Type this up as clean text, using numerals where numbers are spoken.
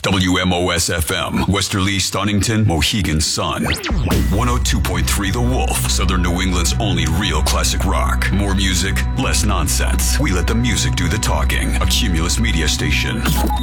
WMOS FM, Westerly, Stonington, Mohegan Sun. 102.3 The Wolf, Southern New England's only real classic rock. More music, less nonsense. We let the music do the talking. A Cumulus Media station.